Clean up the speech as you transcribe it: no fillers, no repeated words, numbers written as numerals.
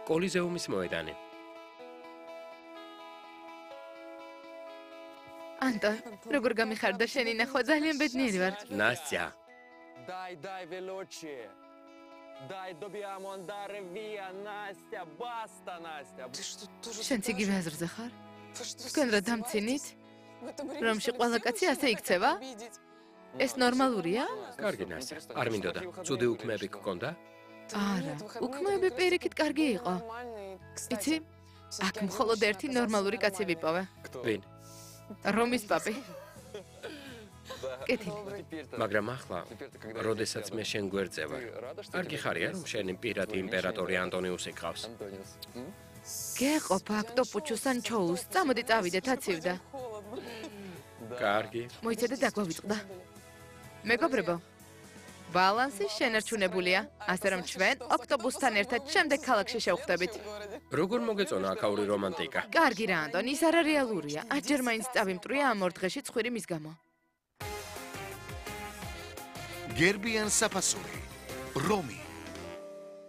კოლიზეუმის მოედანი. ანტო, როგორ გამიხარდა შენი ნახვა, ძალიან ბედნიერი ვარ. ნასტია. Dai veloce. Dai dobbiamo andare via Настя, basta Настя. შენც იგივე აზრზე ხარ? თქვენ რა დამცინით? რომში ყველა კაცი ასე იქცევა? ეს ნორმალურია? კარგი ნასტია. არ მინდოდა. ცუდი უქმეები გქონდა? არა, უქმეები პირიქით კარგი იყო. იცი? აქ მხოლოდ ერთი ნორმალური კაცი ვიპოვე. ვინ? რომის პაპი. კეთილი. მაგრამ ახლა, როდესაც მე შენ გვერდზე ვარ, არ გიხარია რომ შენი პირადი იმპერატორი ანტონიუსი გყავს? გეყოფ აქ ტოპუჩუს ან ჩოუს, წამოდი წავიდეთ აცივდა. კარგი. მოიცადე დაგვავიწყდა. მეგობრებო, ბალანსი შენარჩუნებულია, ასე რომ ჩვენ ოქტობუსთან ერთად შემდეგ ქალაქში შევხვდებით. როგორ მოგეწონა აქაური რომანტიკა? კარგი რა, ანტონი, ის არარეალურია. აჯერ მაინც წავიმტრია ამ ორ დღეში ცხვირი მის გამო. გერბიან საფასური რომი